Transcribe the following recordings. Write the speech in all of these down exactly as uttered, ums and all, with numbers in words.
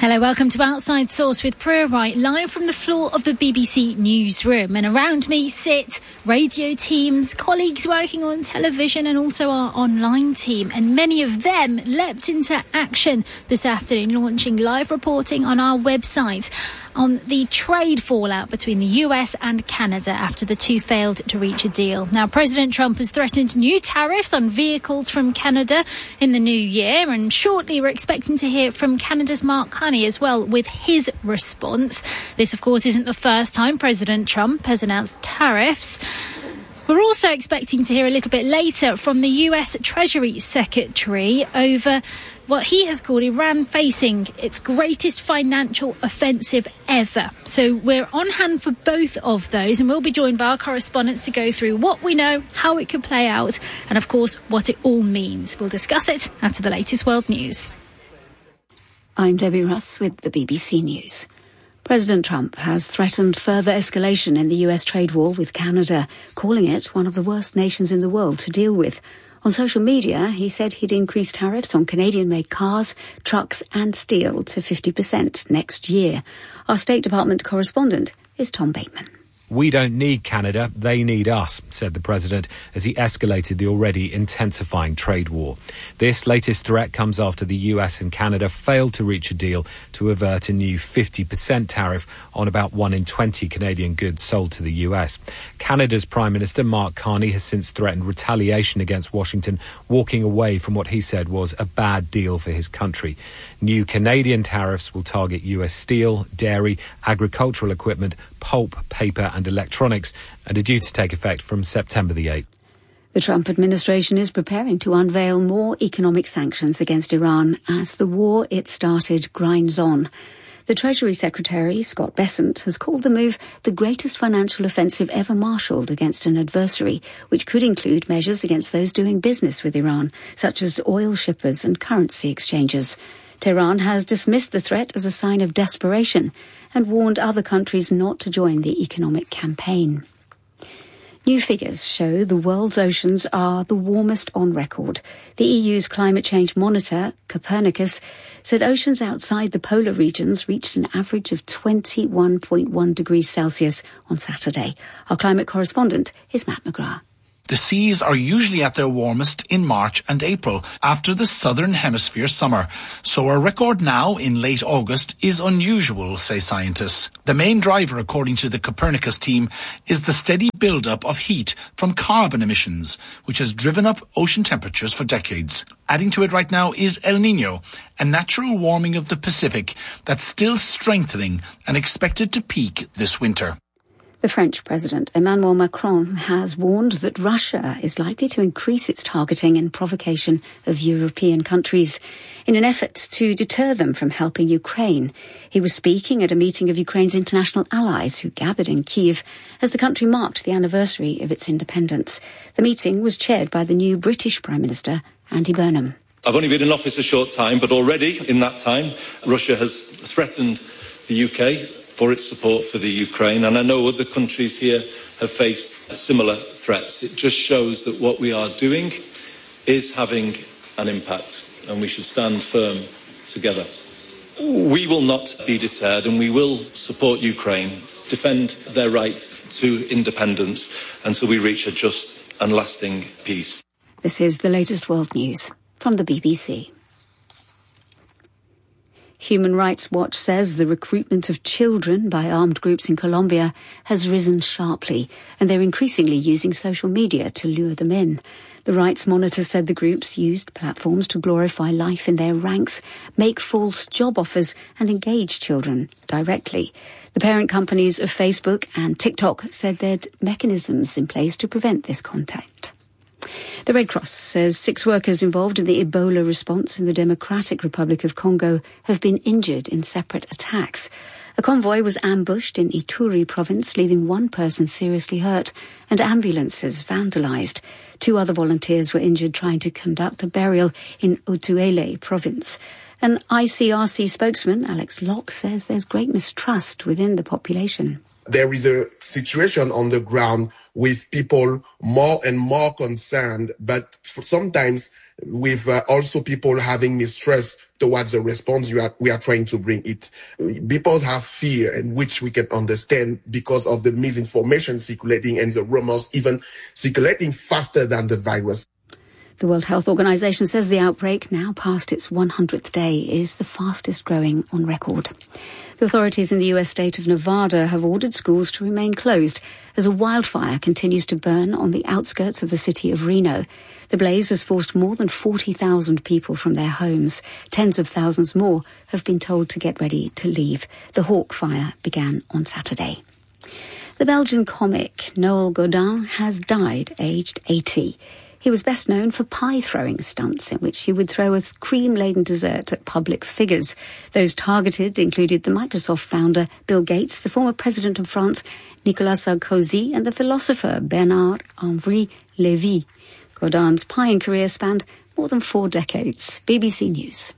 Hello, welcome to Outside Source with Priya Wright, live from the floor of the B B C newsroom. And around me sit radio teams, colleagues working on television and also our online team. And many of them leapt into action this afternoon, launching live reporting on our website on the trade fallout between the U S and Canada after the two failed to reach a deal. Now, President Trump has threatened new tariffs on vehicles from Canada in the new year, and shortly we're expecting to hear from Canada's Mark Carney as well with his response. This, of course, isn't the first time President Trump has announced tariffs. We're also expecting to hear a little bit later from the U S Treasury Secretary over what he has called Iran facing its greatest financial offensive ever. So we're on hand for both of those, and we'll be joined by our correspondents to go through what we know, how it could play out, and of course what it all means. We'll discuss it after the latest world news. I'm Debbie Russ with the B B C News. President Trump has threatened further escalation in the U S trade war with Canada, calling it one of the worst nations in the world to deal with. On social media, he said he'd increase tariffs on Canadian-made cars, trucks and steel to fifty percent next year. Our State Department correspondent is Tom Bateman. "We don't need Canada, they need us," said the president as he escalated the already intensifying trade war. This latest threat comes after the U S and Canada failed to reach a deal to avert a new fifty percent tariff on about one in twenty Canadian goods sold to the U S. Canada's Prime Minister Mark Carney has since threatened retaliation against Washington, walking away from what he said was a bad deal for his country. New Canadian tariffs will target U S steel, dairy, agricultural equipment, pulp, paper and electronics, and are due to take effect from September the eighth. The Trump administration is preparing to unveil more economic sanctions against Iran as the war it started grinds on. The Treasury Secretary, Scott Bessent, has called the move the greatest financial offensive ever marshalled against an adversary, which could include measures against those doing business with Iran, such as oil shippers and currency exchanges. Tehran has dismissed the threat as a sign of desperation and warned other countries not to join the economic campaign. New figures show the world's oceans are the warmest on record. The E U's climate change monitor, Copernicus, said oceans outside the polar regions reached an average of twenty-one point one degrees Celsius on Saturday. Our climate correspondent is Matt McGrath. The seas are usually at their warmest in March and April, after the southern hemisphere summer. So a record now in late August is unusual, say scientists. The main driver, according to the Copernicus team, is the steady build-up of heat from carbon emissions, which has driven up ocean temperatures for decades. Adding to it right now is El Niño, a natural warming of the Pacific that's still strengthening and expected to peak this winter. The French President Emmanuel Macron has warned that Russia is likely to increase its targeting and provocation of European countries in an effort to deter them from helping Ukraine. He was speaking at a meeting of Ukraine's international allies who gathered in Kyiv as the country marked the anniversary of its independence. The meeting was chaired by the new British Prime Minister, Andy Burnham. I've only been in office a short time, but already in that time, Russia has threatened the U K for its support for the Ukraine, and I know other countries here have faced similar threats. It just shows that what we are doing is having an impact, and we should stand firm together. We will not be deterred, and we will support Ukraine, defend their right to independence until we reach a just and lasting peace. This is the latest world news from the B B C. Human Rights Watch says the recruitment of children by armed groups in Colombia has risen sharply, and they're increasingly using social media to lure them in. The Rights Monitor said the groups used platforms to glorify life in their ranks, make false job offers and engage children directly. The parent companies of Facebook and TikTok said they'd mechanisms in place to prevent this contact. The Red Cross says six workers involved in the Ebola response in the Democratic Republic of Congo have been injured in separate attacks. A convoy was ambushed in Ituri province, leaving one person seriously hurt, and ambulances vandalised. Two other volunteers were injured trying to conduct a burial in Otuele province. An I C R C spokesman, Alex Locke, says there's great mistrust within the population. There is a situation on the ground with people more and more concerned, but sometimes with uh, also people having mistrust towards the response you are, we are trying to bring it. People have fear, and which we can understand because of the misinformation circulating and the rumors even circulating faster than the virus. The World Health Organization says the outbreak, now past its one hundredth day, is the fastest growing on record. The authorities in the U S state of Nevada have ordered schools to remain closed as a wildfire continues to burn on the outskirts of the city of Reno. The blaze has forced more than forty thousand people from their homes. Tens of thousands more have been told to get ready to leave. The Hawk Fire began on Saturday. The Belgian comic Noël Godin has died, aged eighty. He was best known for pie-throwing stunts in which he would throw a cream-laden dessert at public figures. Those targeted included the Microsoft founder Bill Gates, the former president of France Nicolas Sarkozy, and the philosopher Bernard-Henri Lévy. Godin's pieing career spanned more than four decades. B B C News.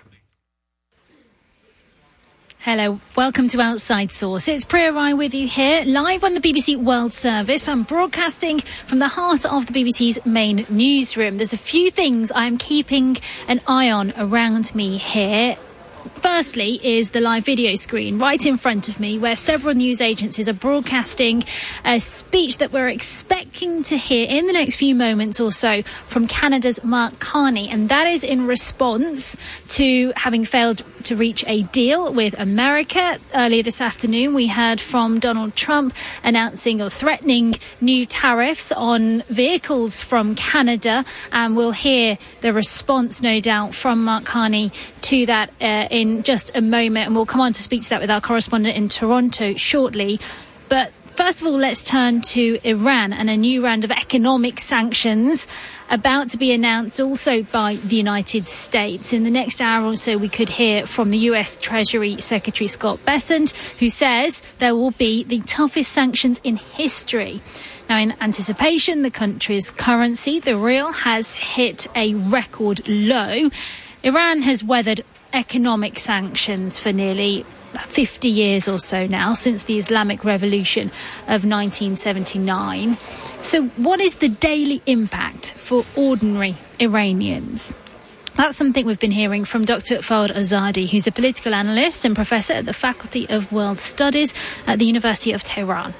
Hello, welcome to Outside Source. It's Priya Rai with you here, live on the B B C World Service. I'm broadcasting from the heart of the B B C's main newsroom. There's a few things I'm keeping an eye on around me here. Firstly is the live video screen right in front of me, where several news agencies are broadcasting a speech that we're expecting to hear in the next few moments or so from Canada's Mark Carney. And that is in response to having failed to reach a deal with America. Earlier this afternoon, we heard from Donald Trump announcing or threatening new tariffs on vehicles from Canada. And we'll hear the response, no doubt, from Mark Carney to that uh, in just a moment. And we'll come on to speak to that with our correspondent in Toronto shortly. But first of all, let's turn to Iran and a new round of economic sanctions about to be announced also by the United States. In the next hour or so, we could hear from the U S Treasury Secretary Scott Bessent, who says there will be the toughest sanctions in history. Now, in anticipation, the country's currency, the rial, has hit a record low. Iran has weathered economic sanctions for nearly fifty years or so now, since the Islamic Revolution of nineteen seventy-nine. So what is the daily impact for ordinary Iranians? That's something we've been hearing from Doctor Fard Azadi, who's a political analyst and professor at the Faculty of World Studies at the University of Tehran.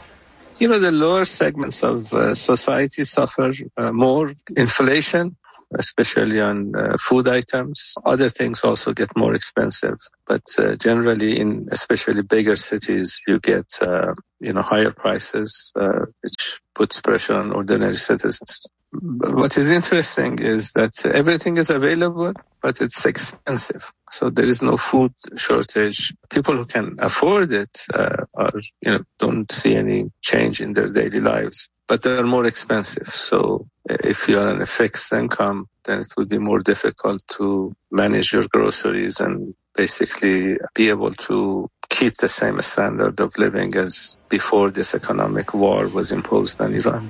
You know, the lower segments of uh, society suffer uh, more inflation, especially on uh, food items. Other things also get more expensive. But uh, generally, in especially bigger cities, you get, uh, you know, higher prices, uh, which puts pressure on ordinary citizens. What is interesting is that everything is available, but it's expensive. So there is no food shortage. People who can afford it uh, are, you know, don't see any change in their daily lives, but they are more expensive. So if you are on a fixed income, then it would be more difficult to manage your groceries and basically be able to keep the same standard of living as before this economic war was imposed on Iran.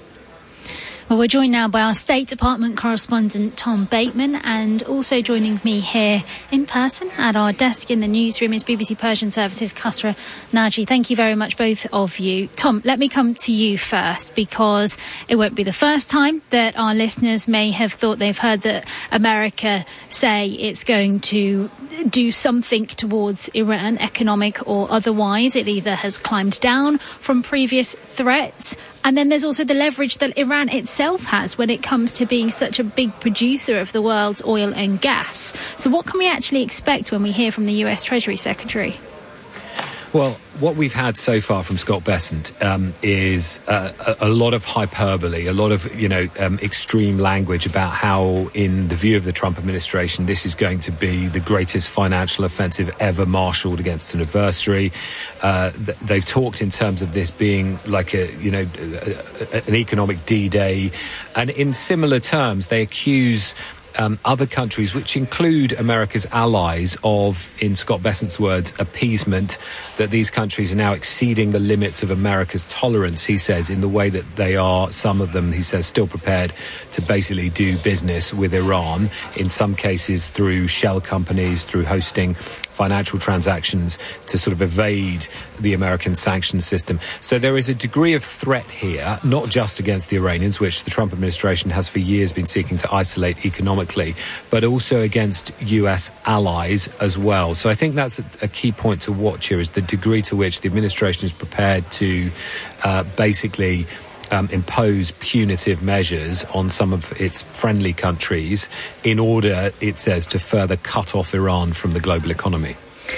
Well, we're joined now by our State Department correspondent, Tom Bateman, and also joining me here in person at our desk in the newsroom is B B C Persian Services, Khosrow Naji. Thank you very much, both of you. Tom, let me come to you first, because it won't be the first time that our listeners may have thought they've heard that America say it's going to do something towards Iran, economic or otherwise. It either has climbed down from previous threats, and then there's also the leverage that Iran itself has when it comes to being such a big producer of the world's oil and gas. So what can we actually expect when we hear from the U S Treasury Secretary? Well, what we've had so far from Scott Bessent um, is uh, a, a lot of hyperbole, a lot of, you know, um, extreme language about how, in the view of the Trump administration, this is going to be the greatest financial offensive ever marshalled against an adversary. Uh, th- they've talked in terms of this being like a, you know, a, a, an economic D-Day. And in similar terms, they accuse Um, other countries, which include America's allies, of, in Scott Bessent's words, appeasement, that these countries are now exceeding the limits of America's tolerance, he says, in the way that they are, some of them, he says, still prepared to basically do business with Iran, in some cases through shell companies, through hosting financial transactions to sort of evade the American sanctions system. So there is a degree of threat here, not just against the Iranians, which the Trump administration has for years been seeking to isolate economically, economically, but also against U S allies as well. So I think that's a, a key point to watch here, is the degree to which the administration is prepared to uh, basically Um, impose punitive measures on some of its friendly countries in order, it says, to further cut off Iran from the global economy.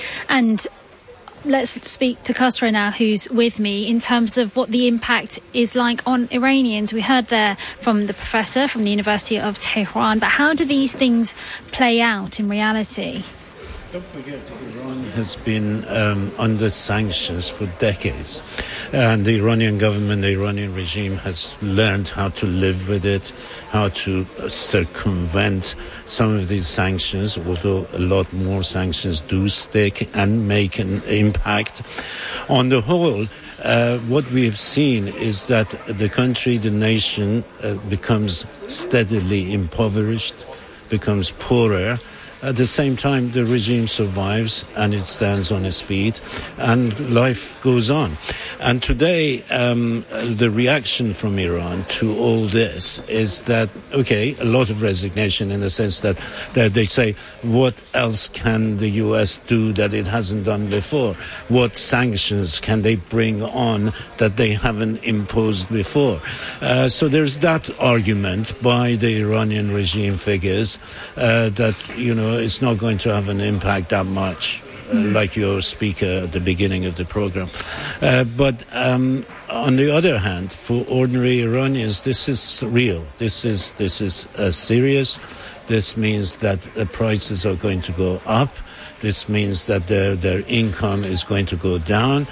And let's speak to Khosrow now, who's with me, in terms of what the impact is like on Iranians. We heard there from the professor from the University of Tehran, but how do these things play out in reality? Don't forget, Iran has been um, under sanctions for decades. And the Iranian government, the Iranian regime has learned how to live with it, how to circumvent some of these sanctions, although a lot more sanctions do stick and make an impact. On the whole, Uh, what we have seen is that the country, the nation, uh, becomes steadily impoverished, becomes poorer. At the same time, the regime survives and it stands on its feet and life goes on. And today, um, the reaction from Iran to all this is that, okay, a lot of resignation in the sense that, that they say, what else can the U S do that it hasn't done before? What sanctions can they bring on that they haven't imposed before? Uh, so there's that argument by the Iranian regime figures uh, that, you know, it's not going to have an impact that much, uh, like your speaker at the beginning of the program. Uh, but um, on the other hand, for ordinary Iranians, this is real. This is this is uh, serious. This means that the prices are going to go up. This means that their, their income is going to go down.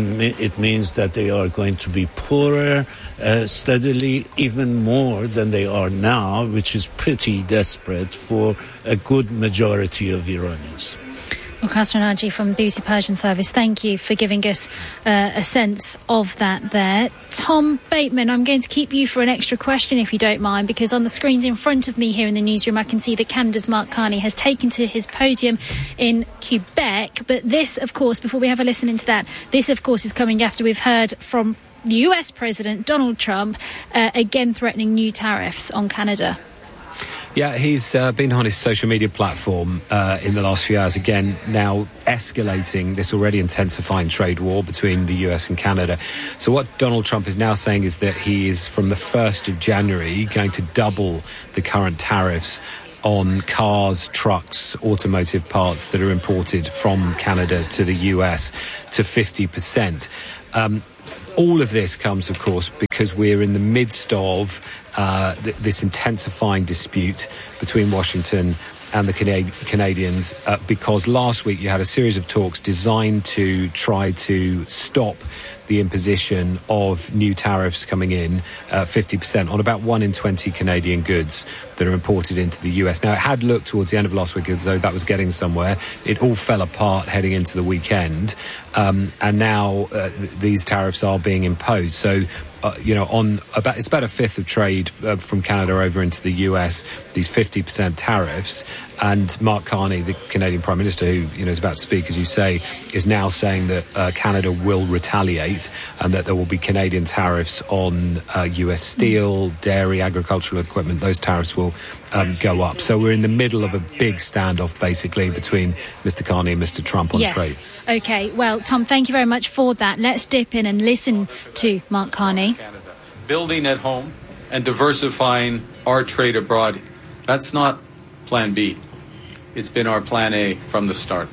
It means that they are going to be poorer uh, steadily, even more than they are now, which is pretty desperate for a good majority of Iranians. Well, Khosrow Naji from B B C Persian Service, thank you for giving us uh, a sense of that there. Tom Bateman, I'm going to keep you for an extra question, if you don't mind, because on the screens in front of me here in the newsroom, I can see that Canada's Mark Carney has taken to his podium in Quebec. But this, of course, before we have a listen into that, this, of course, is coming after we've heard from the U S President Donald Trump uh, again threatening new tariffs on Canada. Yeah, he's uh, been on his social media platform uh, in the last few hours, again, now escalating this already intensifying trade war between the U S and Canada. So what Donald Trump is now saying is that he is, from the first of January, going to double the current tariffs on cars, trucks, automotive parts that are imported from Canada to the U S to fifty percent. Um, all of this comes, of course, because we're in the midst of uh, th- this intensifying dispute between Washington and the Cana- Canadians, uh, because last week you had a series of talks designed to try to stop the imposition of new tariffs coming in, uh, fifty percent on about one in twenty Canadian goods that are imported into the U S. Now, it had looked towards the end of last week as though that was getting somewhere. It all fell apart heading into the weekend. Um, and now uh, th- these tariffs are being imposed. So, uh, you know, on about, it's about a fifth of trade uh, from Canada over into the U S, these fifty percent tariffs. And Mark Carney, the Canadian Prime Minister, who, you know, is about to speak, as you say, is now saying that uh, Canada will retaliate and that there will be Canadian tariffs on uh, U S steel, dairy, agricultural equipment. Those tariffs will um, go up. So we're in the middle of a big standoff, basically, between Mister Carney and Mister Trump on yes. trade. OK, well, Tom, thank you very much for that. Let's dip in and listen to Mark Carney. Canada. Building at home and diversifying our trade abroad. That's not Plan B. It's been our Plan A from the start.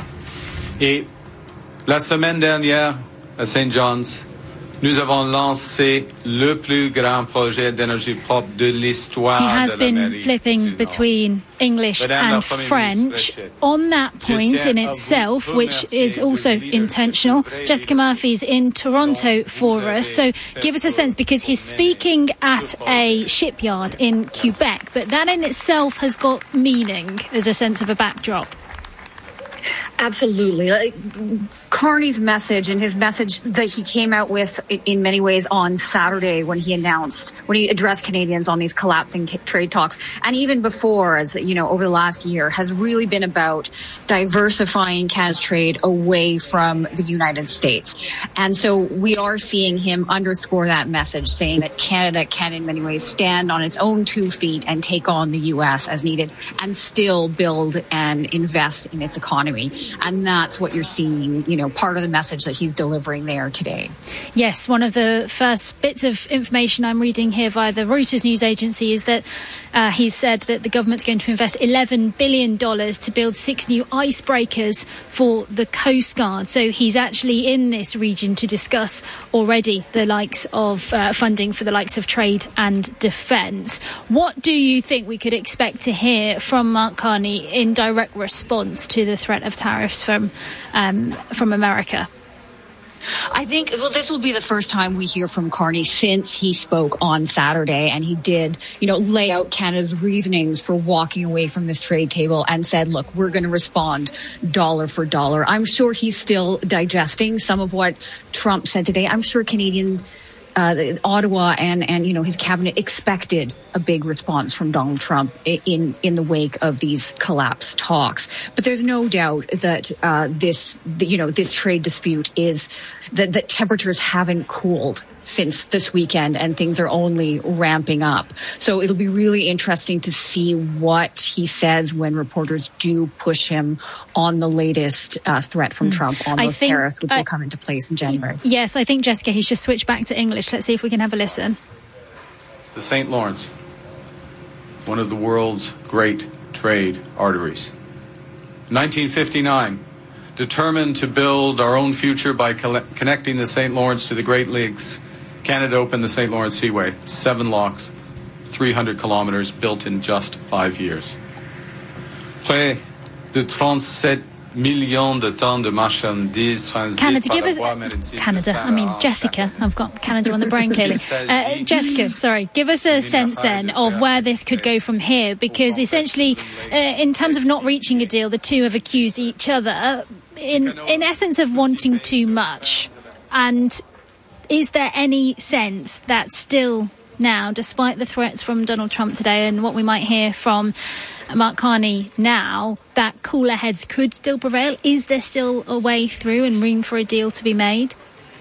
Et la semaine dernière, à Saint John's, nous avons lancé le plus grand projet d'énergie propre de l'histoire de l'Amérique. He has been flipping between English and French on that point in itself, which is also intentional. Jessica Murphy's in Toronto for us. So give us a sense, because he's speaking at a shipyard in Quebec, but that in itself has got meaning as a sense of a backdrop. Absolutely. Like, Carney's message and his message that he came out with in many ways on Saturday when he announced, when he addressed Canadians on these collapsing trade talks, and even before, as you know, over the last year, has really been about diversifying Canada's trade away from the United States. And so we are seeing him underscore that message, saying that Canada can in many ways stand on its own two feet and take on the U S as needed and still build and invest in its economy. And that's what you're seeing, you know, part of the message that he's delivering there today. Yes, one of the first bits of information I'm reading here via the Reuters news agency is that uh, he said that the government's going to invest eleven billion dollars to build six new icebreakers for the Coast Guard. So he's actually in this region to discuss already the likes of uh, funding for the likes of trade and defence. What do you think we could expect to hear from Mark Carney in direct response to the threat of tariffs from um, from America? I think, well, this will be the first time we hear from Carney since he spoke on Saturday, and he did, you know, lay out Canada's reasonings for walking away from this trade table and said, look, we're going to respond dollar for dollar. I'm sure he's still digesting some of what Trump said today. I'm sure Canadians, Uh, Ottawa and, and, you know, his cabinet expected a big response from Donald Trump in, in the wake of these collapse talks. But there's no doubt that, uh, this, the, you know, this trade dispute is that, that temperatures haven't cooled since this weekend and things are only ramping up. So it'll be really interesting to see what he says when reporters do push him on the latest uh, threat from Trump on I those think, tariffs, which uh, will come into place in January. Yes, I think, Jessica, he's just switched back to English. Let's see if we can have a listen. The Saint Lawrence, one of the world's great trade arteries. nineteen fifty-nine, determined to build our own future by co- connecting the Saint Lawrence to the Great Lakes, Canada opened the Saint Lawrence Seaway, seven locks, three hundred kilometers, built in just five years. Près de trente-sept millions de tonnes de marchandises transitent Canada, par give la us voie maritime. Canada. I mean, Jessica. I've got Canada on the brain clearly. Uh, Jessica, sorry. Give us a sense then of where this could go from here, because essentially, uh, in terms of not reaching a deal, the two have accused each other, in in essence, of wanting too much. And is there any sense that still now, despite the threats from Donald Trump today and what we might hear from Mark Carney now, that cooler heads could still prevail? Is there still a way through and room for a deal to be made?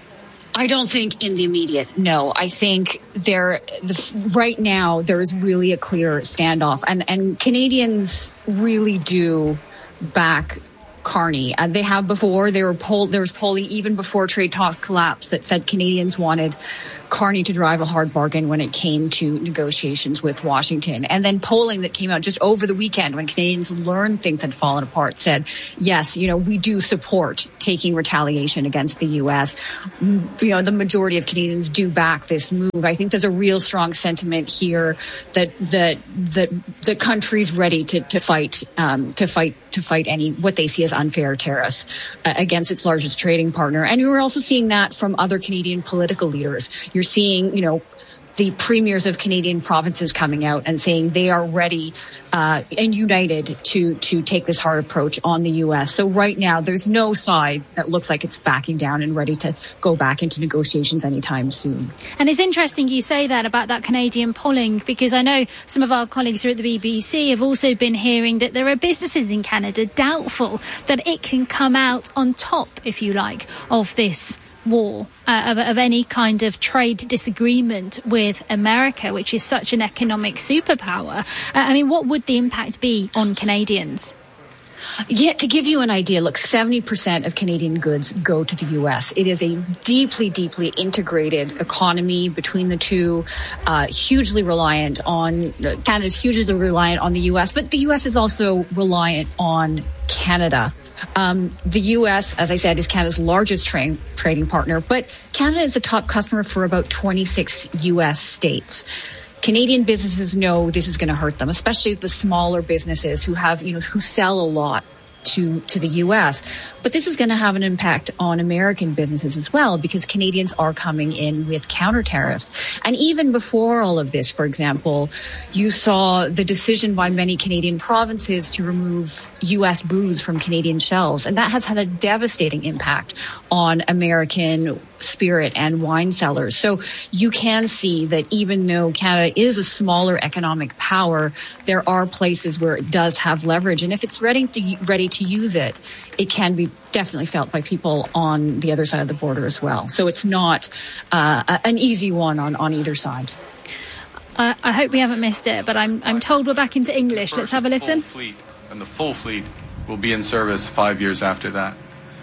I don't think in the immediate, no. I think there, the, right now, there is really a clear standoff. And, and Canadians really do back Carney. Uh, they have before. They were poll, there was polling even before trade talks collapsed that said Canadians wanted Carney to drive a hard bargain when it came to negotiations with Washington. And then polling that came out just over the weekend when Canadians learned things had fallen apart said, yes, you know, we do support taking retaliation against the U S. You know, the majority of Canadians do back this move. I think there's a real strong sentiment here that that that the country's ready to to fight um, to fight to fight any what they see as unfair tariffs uh, against its largest trading partner. And you're also seeing that from other Canadian political leaders. You're seeing, you know, the premiers of Canadian provinces coming out and saying they are ready uh, and united to to take this hard approach on the U S. So right now, there's no side that looks like it's backing down and ready to go back into negotiations anytime soon. And it's interesting you say that about that Canadian polling, because I know some of our colleagues here at the B B C have also been hearing that there are businesses in Canada doubtful that it can come out on top, if you like, of this war, uh, of, of any kind of trade disagreement with America, which is such an economic superpower. Uh, I mean, what would the impact be on Canadians? Yeah, to give you an idea, look, seventy percent of Canadian goods go to the U S. It is a deeply, deeply integrated economy between the two, uh, hugely reliant on, Canada's hugely reliant on the U S, but the U S is also reliant on Canada. Um, the U S, as I said, is Canada's largest tra- trading partner, but Canada is a top customer for about twenty-six U S states. Canadian businesses know this is going to hurt them, especially the smaller businesses who have, you know, who sell a lot to, to the U S. But this is going to have an impact on American businesses as well, because Canadians are coming in with counter tariffs. And even before all of this, for example, you saw the decision by many Canadian provinces to remove U S booze from Canadian shelves. And that has had a devastating impact on American spirit and wine cellars. So you can see that even though Canada is a smaller economic power, there are places where it does have leverage. And if it's ready to, ready to use it, it can be definitely felt by people on the other side of the border as well. So it's not uh, an easy one on, on either side. Uh, I hope we haven't missed it, but I'm I'm told we're back into English. Let's have a listen. Full fleet, and the full fleet will be in service five years after that.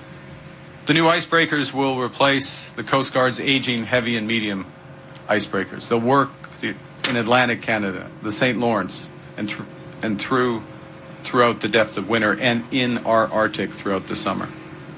The new icebreakers will replace the Coast Guard's aging heavy and medium icebreakers. They'll work in Atlantic Canada, the Saint Lawrence, and th- and through throughout the depth of winter, and in our Arctic throughout the summer.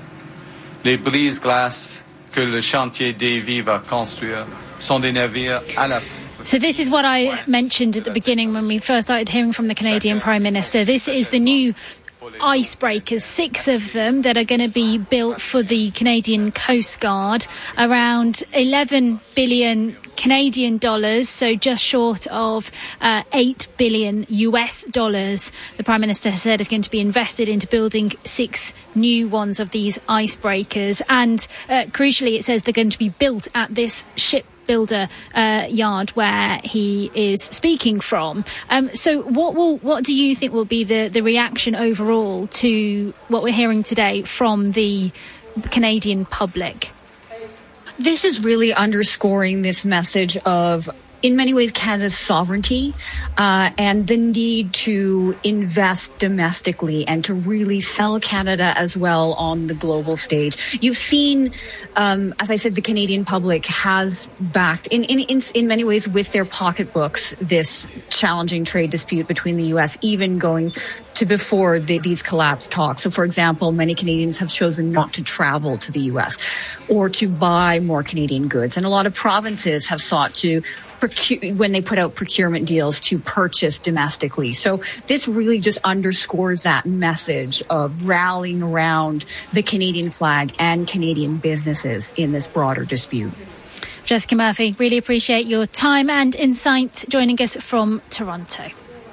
Les brise-glaces que le chantier des vies va construire sont des navires à la So this is what I mentioned at the beginning when we first started hearing from the Canadian Prime Minister. This is the new icebreakers, six of them that are going to be built for the Canadian Coast Guard, around eleven billion Canadian dollars, so just short of uh, eight billion U S dollars. The Prime Minister has said is going to be invested into building six new ones of these icebreakers, and uh, crucially it says they're going to be built at this ship builder uh, yard where he is speaking from. Um, so what will what do you think will be the, the reaction overall to what we're hearing today from the Canadian public? This is really underscoring this message of, in many ways, Canada's sovereignty uh, and the need to invest domestically and to really sell Canada as well on the global stage. You've seen, um, as I said, the Canadian public has backed, in, in, in, in many ways with their pocketbooks, this challenging trade dispute between the U S, even going to before the, these collapse talks. So, for example, many Canadians have chosen not to travel to the U S or to buy more Canadian goods. And a lot of provinces have sought to procure, when they put out procurement deals, to purchase domestically. So this really just underscores that message of rallying around the Canadian flag and Canadian businesses in this broader dispute. Jessica Murphy, really appreciate your time and insight joining us from Toronto.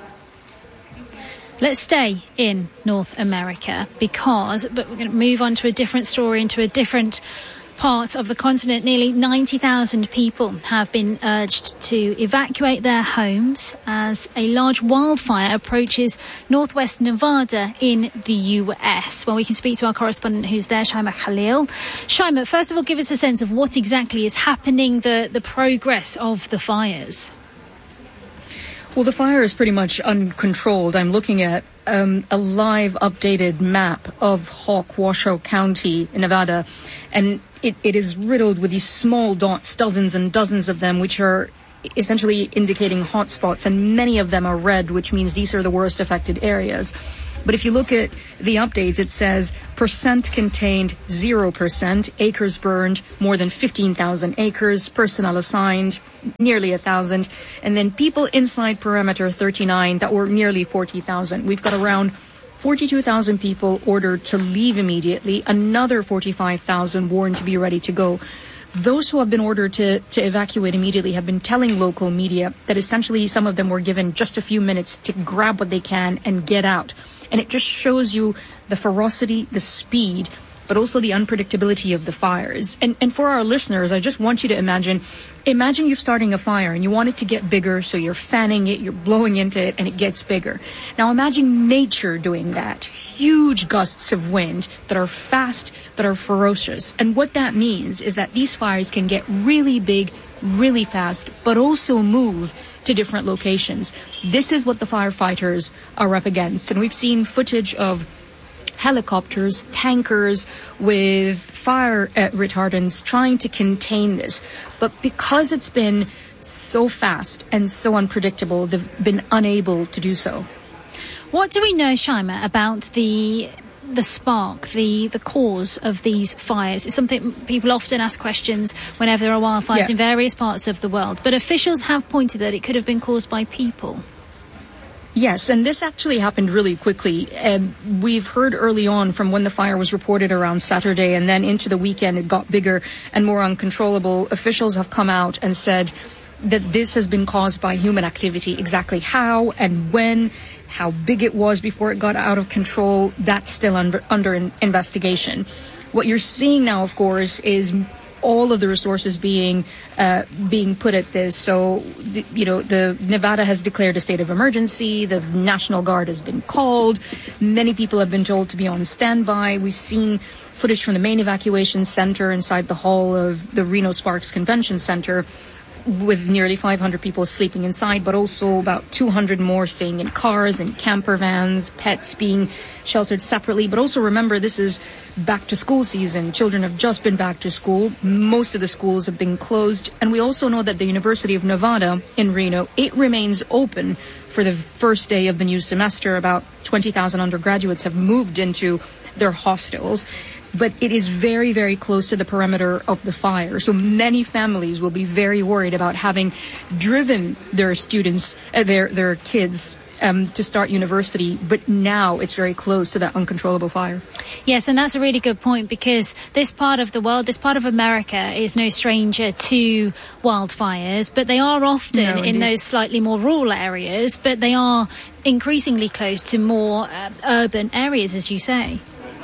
Let's stay in North America because, but we're going to move on to a different story, into a different part of the continent. Nearly ninety thousand people have been urged to evacuate their homes as a large wildfire approaches northwest Nevada in the U S. Well, we can speak to our correspondent who's there, Shaima Khalil. Shaima, first of all, give us a sense of what exactly is happening, the, the progress of the fires. Well, the fire is pretty much uncontrolled. I'm looking at um, a live updated map of Hawk, Washoe County in Nevada, and it, it is riddled with these small dots, dozens and dozens of them, which are essentially indicating hotspots, and many of them are red, which means these are the worst affected areas. But if you look at the updates, it says percent contained zero percent, acres burned more than fifteen thousand acres, personnel assigned nearly one thousand, and then people inside perimeter thirty-nine, that were nearly forty thousand. We've got around forty-two thousand people ordered to leave immediately, another forty-five thousand warned to be ready to go. Those who have been ordered to, to evacuate immediately have been telling local media that essentially some of them were given just a few minutes to grab what they can and get out. And it just shows you the ferocity, the speed, but also the unpredictability of the fires. And, and for our listeners, I just want you to imagine, imagine you're starting a fire and you want it to get bigger, so you're fanning it, you're blowing into it, and it gets bigger. Now imagine nature doing that. Huge gusts of wind that are fast, that are ferocious. And what that means is that these fires can get really big, really fast, but also move to different locations. This is what the firefighters are up against. And we've seen footage of helicopters, tankers with fire uh, retardants trying to contain this. But because it's been so fast and so unpredictable, they've been unable to do so. What do we know, Shaima, about the the spark, the, the cause of these fires? It's something people often ask questions whenever there are wildfires yeah. in various parts of the world. But officials have pointed that it could have been caused by people. Yes, and this actually happened really quickly. Uh, we've heard early on from when the fire was reported around Saturday, and then into the weekend it got bigger and more uncontrollable. Officials have come out and said that this has been caused by human activity. Exactly how and when, how big it was before it got out of control, that's still under, under investigation. What you're seeing now, of course, is all of the resources being uh, being put at this. So, the, you know, the Nevada has declared a state of emergency. The National Guard has been called. Many people have been told to be on standby. We've seen footage from the main evacuation center inside the hall of the Reno Sparks Convention Center, with nearly five hundred people sleeping inside, but also about two hundred more staying in cars and camper vans, pets being sheltered separately. But also remember, this is back to school season. Children have just been back to school. Most of the schools have been closed. And we also know that the University of Nevada in Reno, it remains open for the first day of the new semester. About twenty thousand undergraduates have moved into their hostels. But it is very, very close to the perimeter of the fire. So many families will be very worried about having driven their students, uh, their their kids, um, to start university. But now it's very close to that uncontrollable fire. Yes, and that's a really good point, because this part of the world, this part of America, is no stranger to wildfires. But they are often no, in those slightly more rural areas. But they are increasingly close to more uh, urban areas, as you say.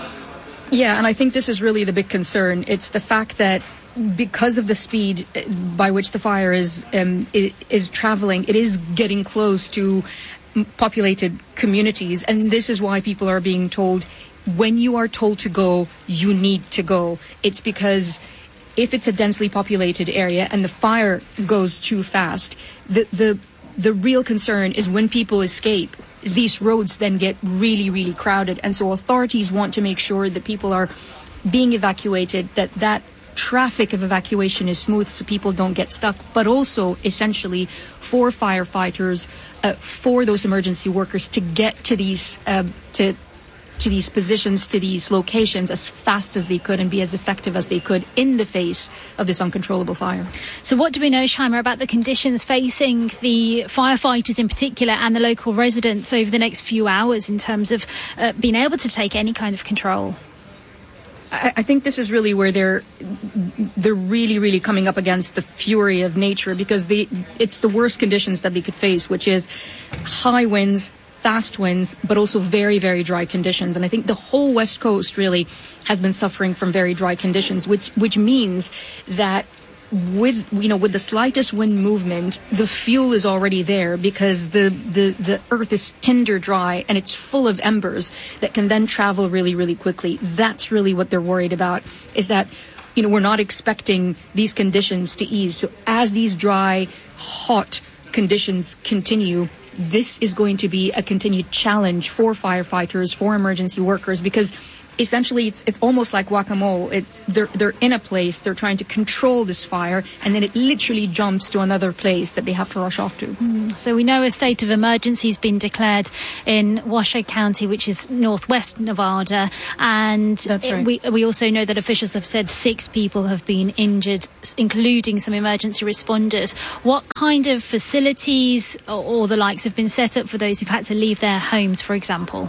Yeah, and I think this is really the big concern. It's the fact that because of the speed by which the fire is um, is traveling, it is getting close to populated communities. And this is why people are being told, when you are told to go, you need to go. It's because if it's a densely populated area and the fire goes too fast, the the the real concern is when people escape, these roads then get really, really crowded. And so authorities want to make sure that people are being evacuated, that that traffic of evacuation is smooth so people don't get stuck, but also essentially for firefighters, uh, for those emergency workers to get to these, uh, to to these positions, to these locations as fast as they could and be as effective as they could in the face of this uncontrollable fire. So what do we know, Shaima, about the conditions facing the firefighters in particular and the local residents over the next few hours in terms of uh, being able to take any kind of control? I, I think this is really where they're they're really, really coming up against the fury of nature, because they, it's the worst conditions that they could face, which is high winds, fast winds, but also very, very dry conditions. And I think the whole West Coast really has been suffering from very dry conditions, which which means that with, you know, with the slightest wind movement, the fuel is already there, because the, the, the earth is tinder dry and it's full of embers that can then travel really, really quickly. That's really what they're worried about, is that, you know, we're not expecting these conditions to ease. So as these dry, hot conditions continue, this is going to be a continued challenge for firefighters, for emergency workers, because essentially it's it's almost like whack-a-mole. It's they're they're in a place, they're trying to control this fire, and then it literally jumps to another place that they have to rush off to. Mm. So we know a state of emergency has been declared in Washoe County, which is northwest Nevada, and That's right. it, we we also know that officials have said six people have been injured, including some emergency responders. What kind of facilities or, or the likes have been set up for those who've had to leave their homes, for example?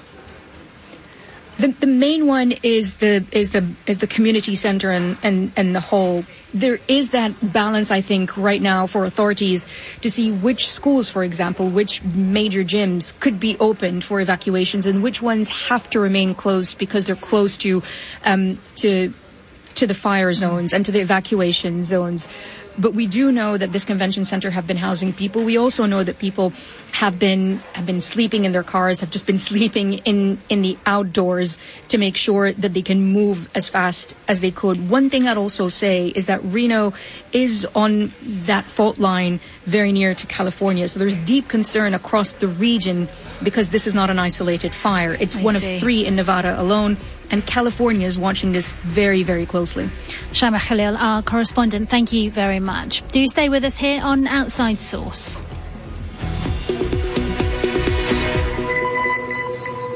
The, the main one is the is the is the community center and, and, and the whole. There is that balance, I think, right now for authorities to see which schools, for example, which major gyms could be opened for evacuations and which ones have to remain closed because they're close to um, to to the fire zones and to the evacuation zones. But we do know that this convention center have been housing people. We also know that people have been have been sleeping in their cars, have just been sleeping in, in the outdoors to make sure that they can move as fast as they could. One thing I'd also say is that Reno is on that fault line very near to California. So there's deep concern across the region because this is not an isolated fire. It's I one see. of three in Nevada alone. And California is watching this very, very closely. Shaima Khalil, our correspondent, thank you very much. Do stay with us here on Outside Source.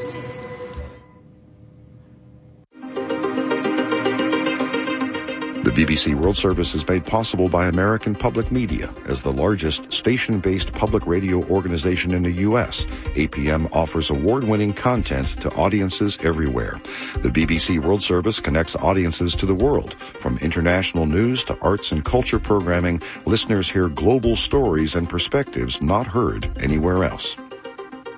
The B B C World Service is made possible by American Public Media. As the largest station-based public radio organization in the U S, A P M offers award-winning content to audiences everywhere. The B B C World Service connects audiences to the world. From international news to arts and culture programming, listeners hear global stories and perspectives not heard anywhere else.